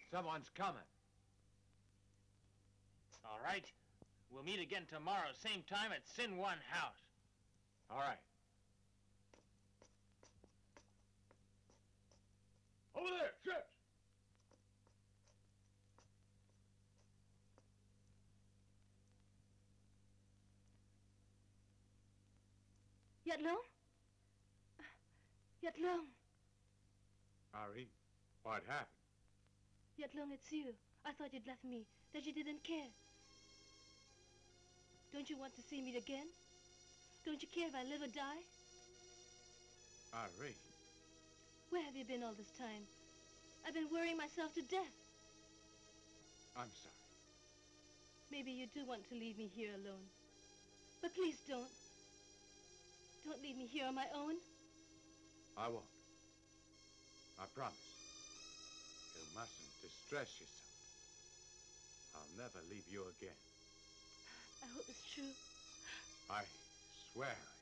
Someone's coming. All right. We'll meet again tomorrow, same time at Sin One House. All right. Over there, ships! Yat Long? Yat Long. Irene, what happened? Yat Long, it's you. I thought you'd left me, that you didn't care. Don't you want to see me again? Don't you care if I live or die? Irene. Where have you been all this time? I've been worrying myself to death. I'm sorry. Maybe you do want to leave me here alone. But please don't. Don't leave me here on my own. I won't. I promise. You mustn't distress yourself. I'll never leave you again. I hope it's true. I swear